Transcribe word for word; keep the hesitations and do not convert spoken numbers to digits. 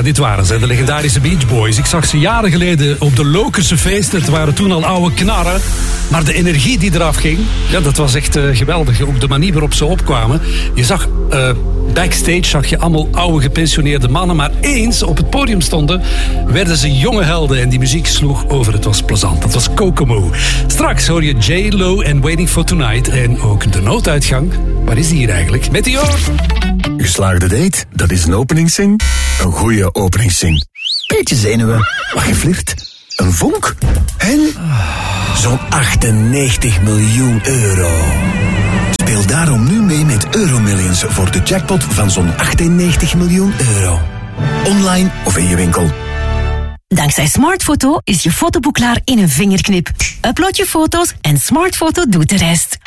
Ja, dit waren ze, de legendarische Beach Boys. Ik zag ze jaren geleden op de Lokerse feesten. Het waren toen al oude knarren. Maar de energie die eraf ging, ja, dat was echt uh, geweldig. Ook de manier waarop ze opkwamen. Je zag, uh, backstage zag je allemaal oude gepensioneerde mannen. Maar eens op het podium stonden, werden ze jonge helden. En die muziek sloeg over. Het was plezant. Dat was Kokomo. Straks hoor je J-Lo en Waiting for Tonight. En ook de nooduitgang. Waar is die hier eigenlijk? Meteor! Geslaagde date, dat is een openingszin. Een goede openingszin. Beetje zenuwen, wat geflirt. Een vonk. En zo'n achtennegentig miljoen euro. Speel daarom nu mee met Euromillions voor de jackpot van zo'n achtennegentig miljoen euro. Online of in je winkel. Dankzij Smartfoto is je fotoboek klaar in een vingerknip. Upload je foto's en Smartfoto doet de rest.